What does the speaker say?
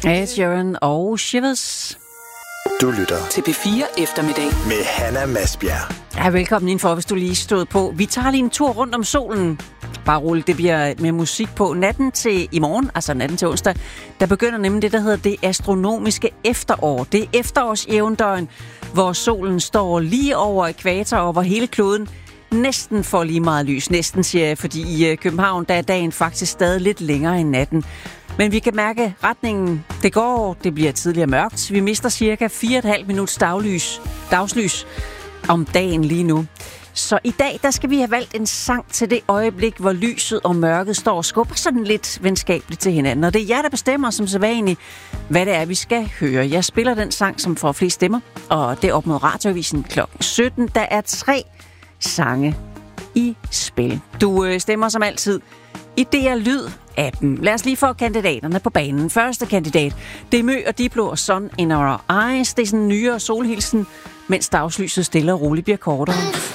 Ed Sheeran og Shivers. Du lytter til P4 Eftermiddag med Hanna Masbjerg. Ja, velkommen indenfor, hvis du lige stod på. Vi tager lige en tur rundt om solen. Bare roligt, det bliver med musik på. Natten til i morgen, altså natten til onsdag, der begynder nemlig det, der hedder det astronomiske efterår. Det er efterårsjævndøgn, hvor solen står lige over ækvator, og hvor hele kloden næsten får lige meget lys. Næsten, siger jeg, fordi i København, der er dagen faktisk stadig lidt længere end natten. Men vi kan mærke retningen. Det bliver tidligere mørkt. Vi mister cirka 4,5 minuts dagslys om dagen lige nu. Så i dag, der skal vi have valgt en sang til det øjeblik, hvor lyset og mørket står og skubber sådan lidt venskabeligt til hinanden. Og det er jer, der bestemmer som sædvanligt, hvad det er, vi skal høre. Jeg spiller den sang, som får flest stemmer, og det er op mod Radioavisen kl. 17. Der er 3 sange i spil. Du stemmer som altid i DR Lyd-appen. Lad os lige få kandidaterne på banen. Første kandidat, det er Mø og Diplo og Sun in Our Eyes. Det er sådan en nyere solhilsen, mens dagslyset stille og roligt bliver kortere.